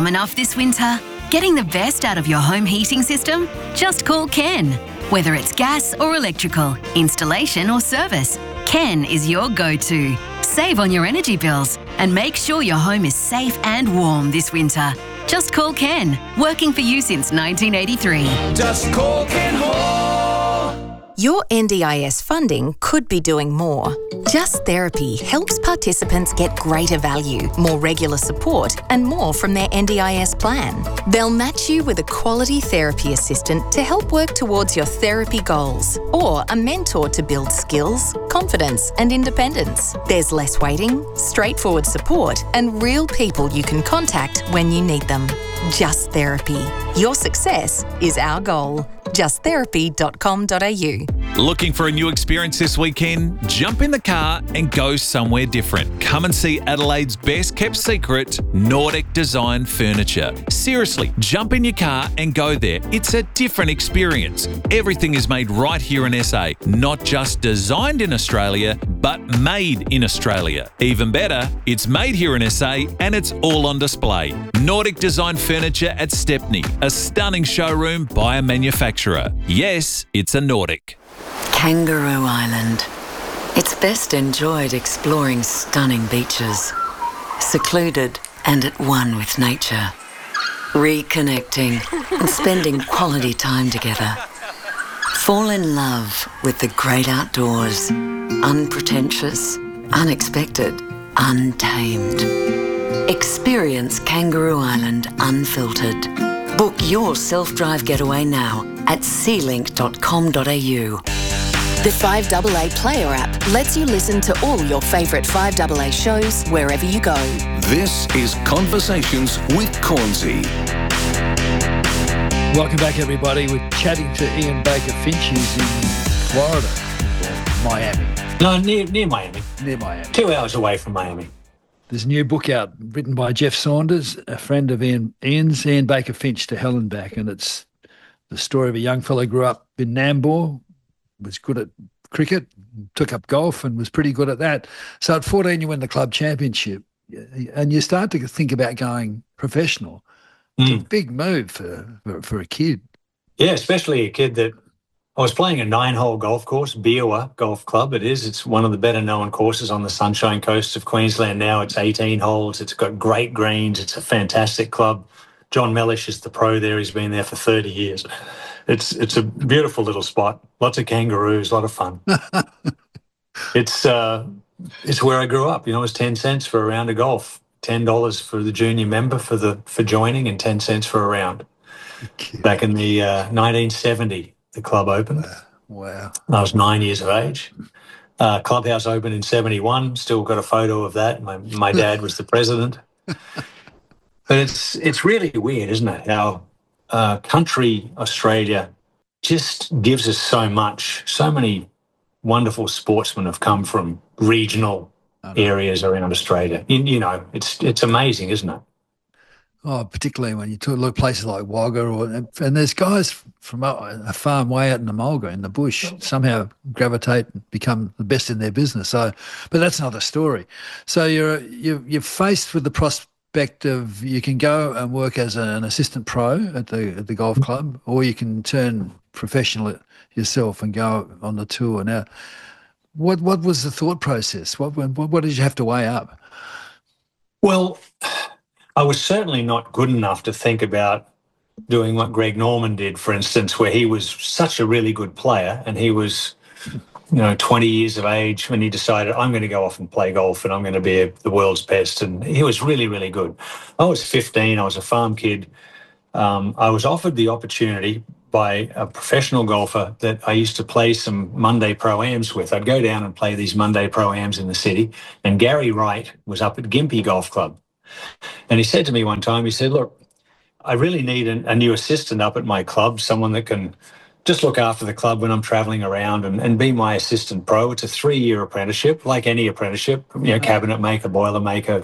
enough this winter? Getting the best out of your home heating system? Just call Ken. Whether it's gas or electrical, installation or service, Ken is your go-to. Save on your energy bills and make sure your home is safe and warm this winter. Just call Ken, working for you since 1983. Just call Ken Hall. Your NDIS funding could be doing more. Just Therapy helps participants get greater value, more regular support, and more from their NDIS plan. They'll match you with a quality therapy assistant to help work towards your therapy goals, or a mentor to build skills, confidence, and independence. There's less waiting, straightforward support, and real people you can contact when you need them. Just Therapy. Your success is our goal. justtherapy.com.au. Looking for a new experience this weekend? Jump in the car and go somewhere different. Come and see Adelaide's best kept secret, Nordic Design Furniture. Seriously, jump in your car and go there. It's a different experience. Everything is made right here in SA, not just designed in Australia, but made in Australia. Even better, it's made here in SA and it's all on display. Nordic Design Furniture at Stepney, a stunning showroom by a manufacturer. Yes, it's a Nordic. Kangaroo Island. It's best enjoyed exploring stunning beaches, secluded and at one with nature, reconnecting and spending quality time together. Fall in love with the great outdoors, unpretentious, unexpected, untamed. Experience Kangaroo Island unfiltered. Book your self-drive getaway now at sealink.com.au. The 5AA Player app lets you listen to all your favourite 5AA shows wherever you go. This is Conversations with Cornsey. Welcome back, everybody. We're chatting to Ian Baker Finch, who's in Florida, or Miami. No, near Miami. Near Miami. 2 hours away from Miami. There's a new book out written by Jeff Saunders, a friend of Ian's, Ian Baker Finch, To Hell and Back, and it's the story of a young fellow who grew up in Nambour, was good at cricket, took up golf and was pretty good at that. So at 14 you win the club championship and you start to think about going professional. It's a big move for a kid. Yeah, especially a kid that I was playing a 9-hole golf course, Biawa Golf Club it is. It's one of the better known courses on the Sunshine Coast of Queensland now. It's 18 holes. It's got great greens. It's a fantastic club. John Mellish is the pro there. He's been there for 30 years. It's a beautiful little spot. Lots of kangaroos, a lot of fun. It's where I grew up. You know, it was 10 cents for a round of golf, $10 for the junior member for joining, and 10 cents for a round. Back in the 1970, the club opened. Wow. I was 9 years of age. Clubhouse opened in 71. Still got a photo of that. My dad was the president. But it's really weird, isn't it? How country Australia just gives us so much. So many wonderful sportsmen have come from regional areas around Australia. You know, it's amazing, isn't it? Oh, particularly when you look places like Wagga, and there's guys from a farm way out in the Mulga, in the bush, somehow gravitate and become the best in their business. So, but that's another story. So you're faced with the prospect of you can go and work as an assistant pro at the golf club, or you can turn professional yourself and go on the tour. Now, what was the thought process? What did you have to weigh up? Well, I was certainly not good enough to think about doing what Greg Norman did, for instance, where he was such a really good player and he was, 20 years of age when he decided, I'm going to go off and play golf and I'm going to be the world's best. And he was really, really good. I was 15. I was a farm kid. I was offered the opportunity by a professional golfer that I used to play some Monday Pro-Ams with. I'd go down and play these Monday Pro-Ams in the city. And Gary Wright was up at Gympie Golf Club. And he said to me one time, he said, look, I really need a new assistant up at my club, someone that can just look after the club when I'm traveling around and be my assistant pro. It's a 3-year apprenticeship, like any apprenticeship, cabinet maker, boiler maker,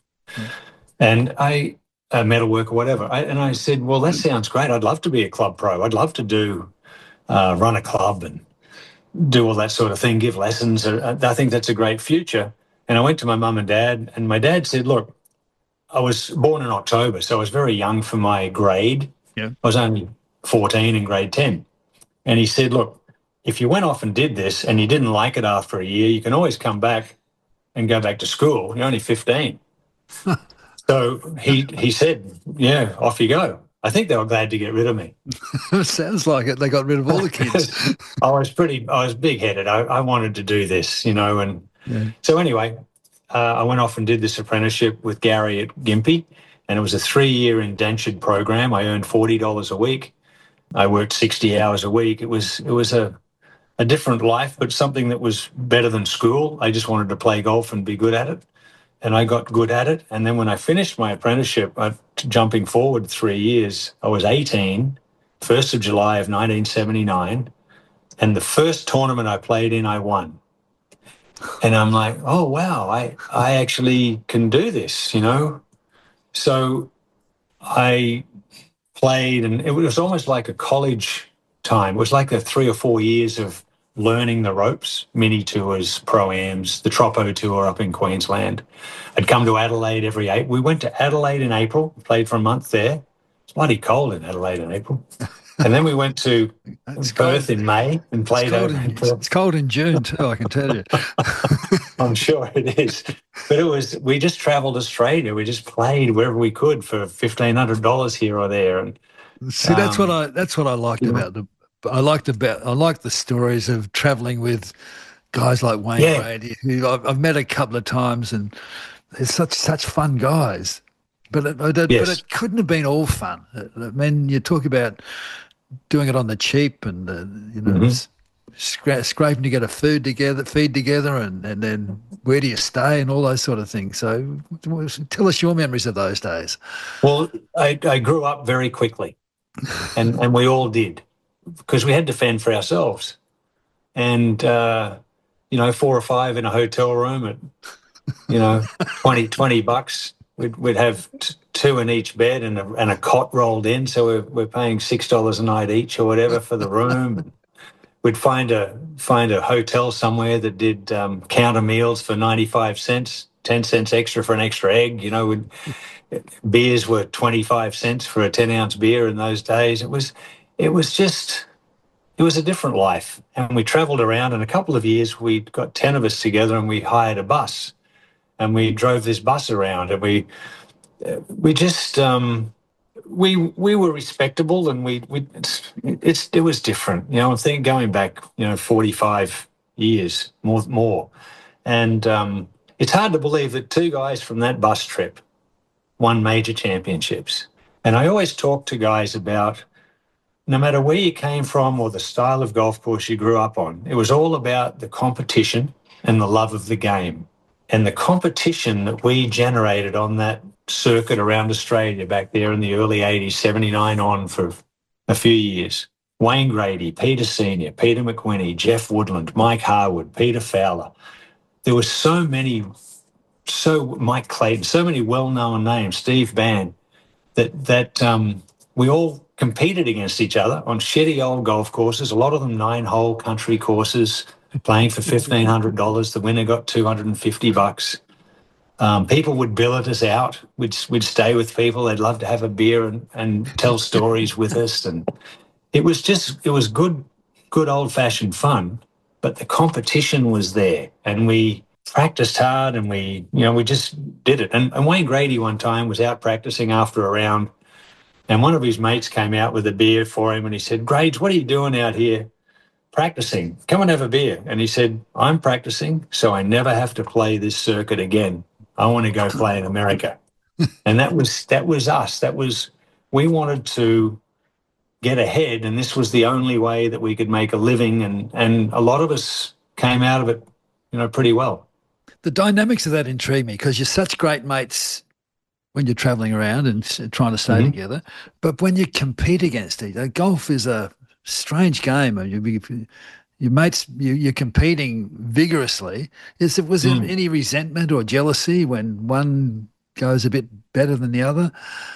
and metal worker, whatever. And I said, well, that sounds great. I'd love to be a club pro. I'd love to run a club and do all that sort of thing, give lessons. I think that's a great future. And I went to my mum and dad, and my dad said, look, I was born in October, so I was very young for my grade. Yeah. I was only 14 in grade 10. And he said, look, if you went off and did this and you didn't like it after a year, you can always come back and go back to school. You're only 15. So he said, yeah, off you go. I think they were glad to get rid of me. Sounds like it. They got rid of all the kids. I was big-headed. I wanted to do this, and so anyway, I went off and did this apprenticeship with Gary at Gympie, and it was a 3-year indentured program. I earned $40 a week. I worked 60 hours a week. It was a different life, but something that was better than school. I just wanted to play golf and be good at it, and I got good at it. And then when I finished my apprenticeship, jumping forward 3 years, I was 18, 1st of July of 1979, and the first tournament I played in, I won. And I'm like, oh, wow, I actually can do this, So I played, and it was almost like a college time. It was like 3 or 4 years of learning the ropes, mini tours, pro-ams, the Troppo Tour up in Queensland. I'd come to Adelaide every we went to Adelaide in April, played for a month there. It's bloody cold in Adelaide in April. And then we went to Perth in May and played It's cold in June too, I can tell you. I'm sure it is. But we just travelled Australia. We just played wherever we could for $1,500 here or there. And see, that's what I liked about I like the stories of travelling with guys like Wayne Brady, who I've met a couple of times, and they're such fun guys. But it couldn't have been all fun. I mean, you talk about doing it on the cheap, and scraping to get a feed together, and then where do you stay and all those sort of things. So, tell us your memories of those days. Well, I grew up very quickly, and we all did, because we had to fend for ourselves. And 4 or 5 in a hotel room at $20. We'd have 2 in each bed and a cot rolled in, so we're paying $6 a night each or whatever for the room. We'd find a hotel somewhere that did counter meals for 95 cents, 10 cents extra for an extra egg. Beers were 25 cents for a 10-ounce beer in those days. It was a different life. And we travelled around. In a couple of years, we got 10 of us together and we hired a bus. And we drove this bus around, and we were respectable, and it was different. I think going back 45 years more, and it's hard to believe that 2 guys from that bus trip won major championships. And I always talk to guys about, no matter where you came from or the style of golf course you grew up on, it was all about the competition and the love of the game. And the competition that we generated on that circuit around Australia back there in the early 80s, 79 on for a few years. Wayne Grady, Peter Senior, Peter McWhinney, Jeff Woodland, Mike Harwood, Peter Fowler. There were Mike Clayton, so many well-known names, Steve Bann, that we all competed against each other on shitty old golf courses, a lot of them 9-hole country courses, playing for $1,500. The winner got $250. People would billet us out. We'd stay with people. They'd love to have a beer and tell stories with us. And it was good old-fashioned fun. But the competition was there, and we practiced hard, and we just did it. And Wayne Grady one time was out practicing after a round, and one of his mates came out with a beer for him, and he said, "Grades, what are you doing out here practicing? Come and have a beer." And he said, "I'm practicing so I never have to play this circuit again. I want to go play in America." And that was us. We wanted to get ahead, and this was the only way that we could make a living, and a lot of us came out of it, pretty well. The dynamics of that intrigue me, because you're such great mates when you're travelling around and trying to stay together, but when you compete against each other, golf is a strange game. Your mates, you're competing vigorously. Was there any resentment or jealousy when one goes a bit better than the other?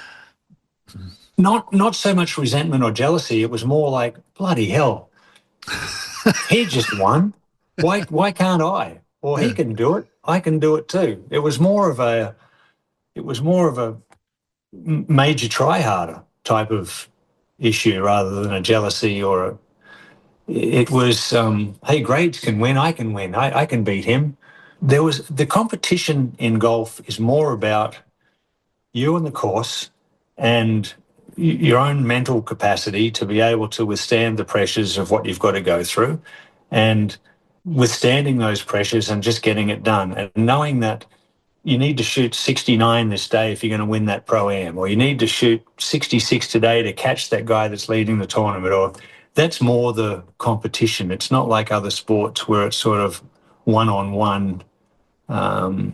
Not so much resentment or jealousy. It was more like, bloody hell, he just won. Why can't I? Or he can do it. I can do it too. It was more of it was more of a major try-harder type of issue rather than a jealousy or it was, hey, Grades can win, I can win, I can beat him. The competition in golf is more about you and the course and your own mental capacity to be able to withstand the pressures of what you've got to go through and withstanding those pressures and just getting it done and knowing that you need to shoot 69 this day if you're going to win that Pro-Am, or you need to shoot 66 today to catch that guy that's leading the tournament, or that's more the competition. It's not like other sports where it's sort of one-on-one. I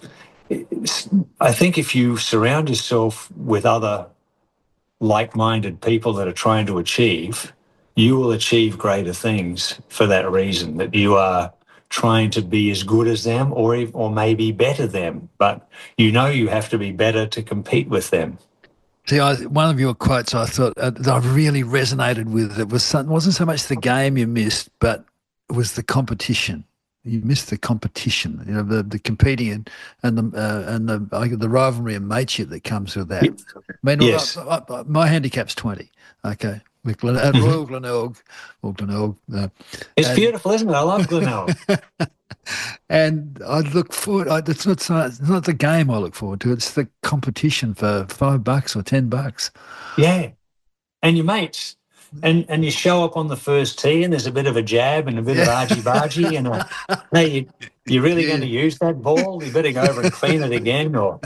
think if you surround yourself with other like-minded people that are trying to achieve, you will achieve greater things for that reason, that you are trying to be as good as them or maybe better them, but you know you have to be better to compete with them. See, one of your quotes I thought that I really resonated with, it wasn't so much the game you missed, but it was the competition. You missed the competition, you know, the competing and the rivalry and mateship that comes with that. I mean, yes. My handicap's 20. Okay. At Royal Glenelg, it's beautiful, isn't it? I love Glenelg. And I look forward. It's not the game I look forward to. It's the competition for $5 or $10. Yeah, and your mates, and you show up on the first tee, and there's a bit of a jab and a bit of argy-bargy, and hey, you're really going to use that ball? You better go over and clean it again, or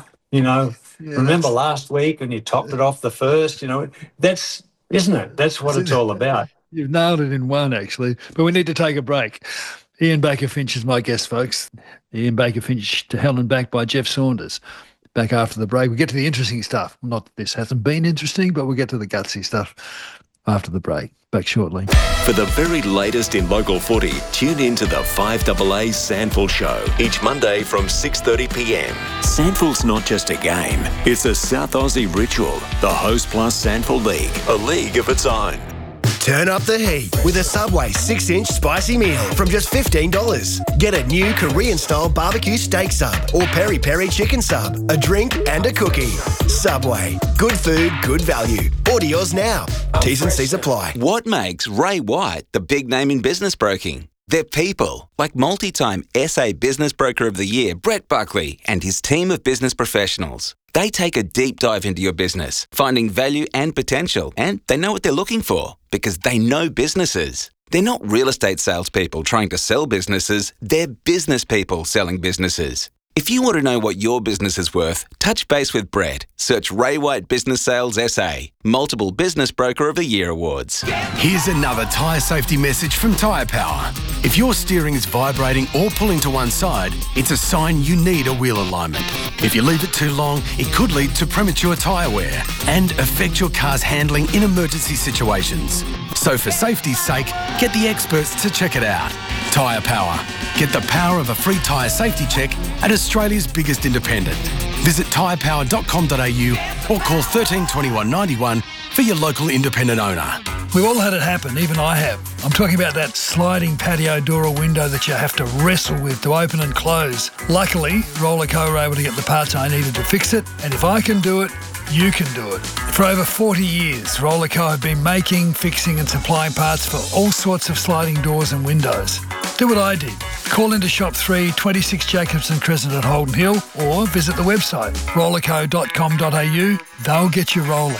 remember last week when you topped it off the first? That's. Isn't it? That's what it's all about. You've nailed it in one, actually. But we need to take a break. Ian Baker Finch is my guest, folks. Ian Baker Finch to hell and back by Jeff Saunders. Back after the break. We get to the interesting stuff. Not that this hasn't been interesting, but we'll get to the gutsy stuff after the break. Back shortly. For the very latest in local footy, tune in to the 5AA Sandful Show each Monday from 6:30pm. Sandful's not just a game, it's a South Aussie ritual. The Host Plus Sandful League, a league of its own. Turn up the heat with a Subway 6-inch spicy meal from just $15. Get a new Korean-style barbecue steak sub or peri-peri chicken sub, a drink and a cookie. Subway. Good food, good value. Order yours now. T's and C's apply. What makes Ray White the big name in business broking? They're people, like multi-time SA Business Broker of the Year, Brett Buckley, and his team of business professionals. They take a deep dive into your business, finding value and potential, and they know what they're looking for because they know businesses. They're not real estate salespeople trying to sell businesses, they're business people selling businesses. If you want to know what your business is worth, touch base with Brett. Search Ray White Business Sales SA, multiple Business Broker of the Year awards. Here's another tyre safety message from Tyre Power. If your steering is vibrating or pulling to one side, it's a sign you need a wheel alignment. If you leave it too long, it could lead to premature tyre wear and affect your car's handling in emergency situations. So for safety's sake, get the experts to check it out. Tyre Power. Get the power of a free tyre safety check at Australia's biggest independent. Visit tyrepower.com.au or call 13 21 91 for your local independent owner. We've all had it happen, even I have. I'm talking about that sliding patio door or window that you have to wrestle with to open and close. Luckily, Rollerco were able to get the parts I needed to fix it, and if I can do it, you can do it. For over 40 years, Rollerco have been making, fixing and supplying parts for all sorts of sliding doors and windows. Do what I did. Call into Shop 3, 26 Jacobson Crescent at Holden Hill, or visit the website, rollerco.com.au. They'll get you rolling.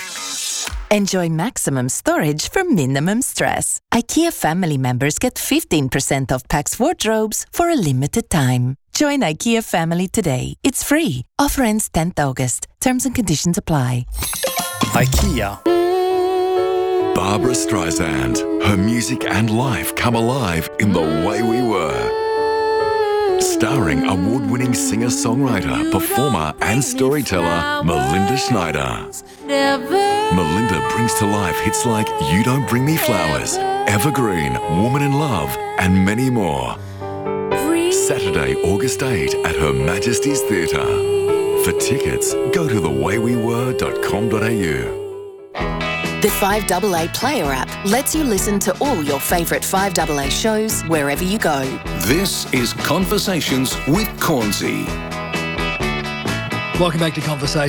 Enjoy maximum storage for minimum stress. IKEA family members get 15% off Pax wardrobes for a limited time. Join IKEA family today. It's free. Offer ends 10th August. Terms and conditions apply. IKEA. Barbra Streisand. Her music and life come alive in The Way We Were. Starring award-winning singer-songwriter, performer and storyteller Melinda Schneider. Melinda brings to life hits like You Don't Bring Me Flowers, Evergreen, Woman in Love, and many more. Saturday, August 8 at Her Majesty's Theatre. For tickets, go to thewaywewere.com.au. The 5AA Player app lets you listen to all your favourite 5AA shows wherever you go. This is Conversations with Cornsey. Welcome back to Conversation.